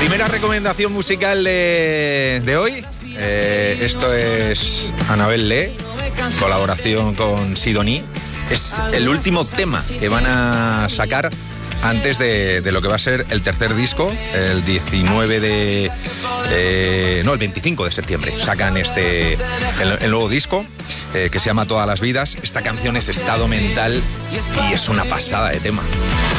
Primera recomendación musical de hoy. Esto es Annabel Lee, colaboración con Sidonie. Es el último tema que van a sacar antes de lo que va a ser el tercer disco, el 25 de septiembre. Sacan el nuevo disco que se llama Todas las vidas. Esta canción es Estado Mental y es una pasada de tema.